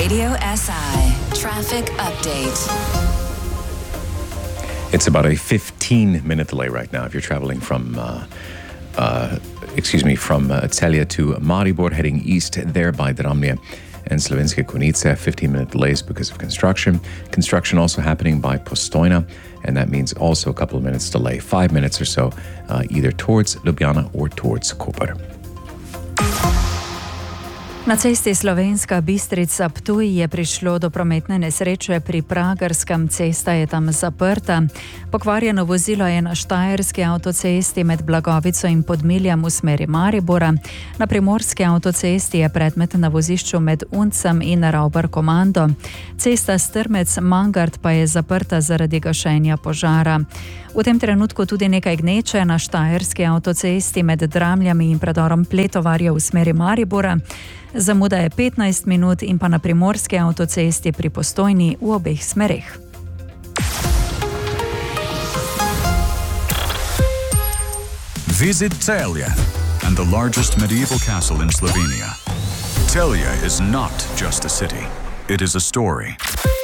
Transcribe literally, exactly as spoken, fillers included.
Radio S I traffic update. It's about a fifteen minute delay right now if you're traveling from, uh, uh, excuse me, from uh, Celje to Maribor, heading east there by Dramlje and Slovenske Konjice. fifteen minute delays because of construction. Construction also happening by Postojna, and that means also a couple of minutes delay, five minutes or so, uh, either towards Ljubljana or towards Koper. Na cesti Slovenska Bistrica-Ptuj je prišlo do prometne nesreče pri Pragerskem, cesta je tam zaprta. Pokvarjeno vozilo je na štajerski avtocesti med Blagovico in Podmiljem v smeri Maribora. Na primorski avtocesti je predmet na vozišču med Uncem in Ravbar-Komando. Cesta Strmec-Mangart pa je zaprta zaradi gašenja požara. V tem trenutku tudi nekaj gneče na štajerski avtocesti med Dramljami in predorom Pletovarja v smeri Maribora. Zamuda je petnajst minut in pa na primorski avtocesti pri Postojni v obeh smereh. Visit Celje and the largest medieval castle in Slovenia. Celje is not just a city, it is a story.